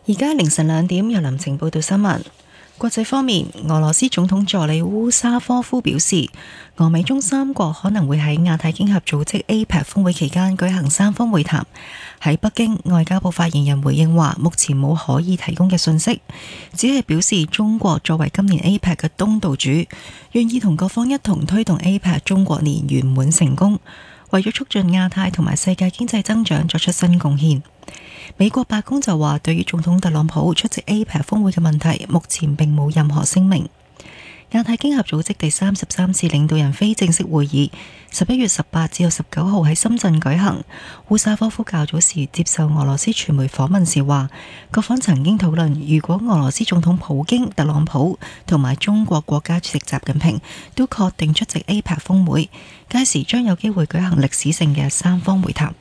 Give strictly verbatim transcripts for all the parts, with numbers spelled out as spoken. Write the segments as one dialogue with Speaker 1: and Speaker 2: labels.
Speaker 1: 而家凌晨兩點，由林晴報道新聞。國際方面，俄羅斯總統助理烏沙科夫表示，俄美中三國可能會喺亞太經合組織 A P E C 峰會期間舉行三方會談。喺北京，外交部發言人回應話，目前冇可以提供嘅信息，只係表示中國作為今年 A P E C 嘅東道主，願意同各方一同推動 A P E C 中國年圓滿成功，為咗促進亞太同埋世界經濟增長作出新貢獻。美國白宮就話，對於總統特朗普出席 A P E C 峰會嘅問題，目前並冇任何聲明。亞太經合組織第三十三次領導人非正式會議十一月十八至到十九號喺深圳舉行。烏沙科夫較早時接受俄羅斯傳媒訪問時話，各方曾經討論，如果俄羅斯總統普京、特朗普同埋中國國家主席習近平都確定出席 A P E C 峰會，屆時將有機會舉行歷史性嘅三方會談。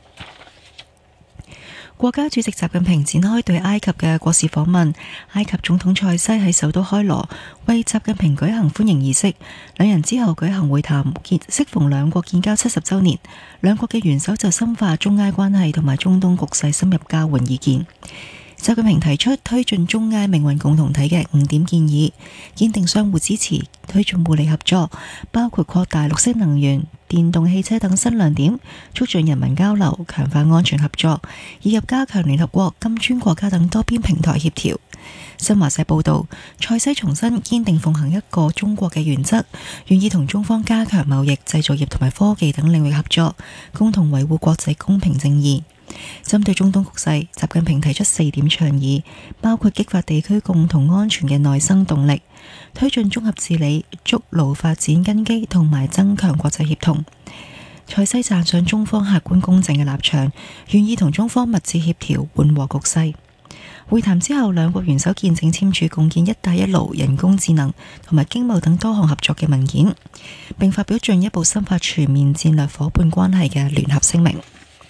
Speaker 1: 國家主席習近平展開對埃及嘅國事訪問，埃及總統塞西喺首都開羅為習近平舉行歡迎儀式，兩人之後舉行會談，適逢兩國建交七十週年，兩國嘅元首就深化中埃關係同埋中東局勢深入交換意見。習近平提出推進中埃命運共同體嘅五點建議，堅定相互支持，推進互利合作，包括擴大綠色能源、電動汽車等新亮點，促進人民交流，強化安全合作，以及加強聯合國、金磚國家等多邊平台協調。新華社報道，塞西重申堅定奉行一個中國嘅原則，願意同中方加強貿易、製造業同埋科技等領域合作，共同維護國際公平正義。針對中東局勢，習近平提出四點倡議，包括激發地區共同安全嘅內生動力，推進綜合治理、築牢發展根基同埋增強國際協同。塞西讚賞中方客觀公正嘅立場，願意同中方密切協調，緩和局勢。會談之後，兩國元首見證簽署共建「一帶一路」、人工智能同埋經貿等多項合作嘅文件，並發表進一步深化全面戰略夥伴關係嘅聯合聲明。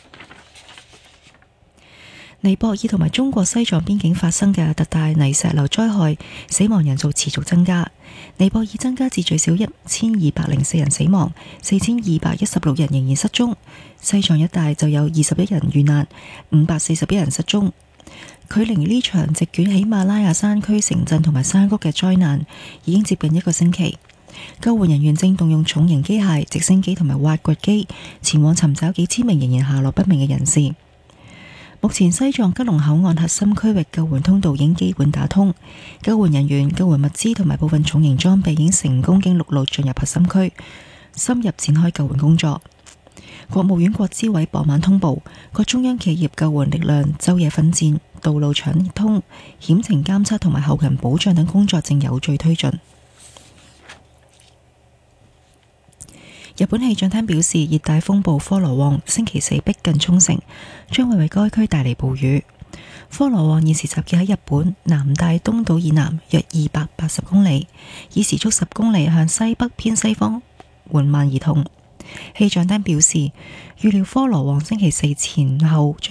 Speaker 1: 尼泊爾同埋中國西藏邊境發生嘅特大泥石流災害，死亡人數持續增加。尼泊爾增加至最少一千二百零四人死亡，四千二百一十六人仍然失蹤。西藏一帶就有二十一人遇難，五百四十一人失蹤。距離呢場席捲喜馬拉雅山區城鎮同埋山谷嘅災難已經接近一個星期。救援人員正動用重型機械、直升機同埋挖掘機前往尋找幾千名仍然下落不明嘅人士。目前西藏吉隆口岸核心區域救援通道已經基本打通，救援人員、救援物資同埋部分重型裝備已經成功經陸路進入核心區，深入展開救援工作。國務院國資委傍晚通報，各中央企業救援力量晝夜奮戰，道路暢通、險情監測同埋後勤保障等工作正有序推進。日本氣象廳表示，熱帶風暴科羅旺星期四逼近沖繩，將會為該區帶嚟暴雨。科羅旺現時集結喺日本南大東島以南約二百八十公里，以時速十公里向西北偏西方緩慢移動。氣象廳表示，預料科羅旺星期四前後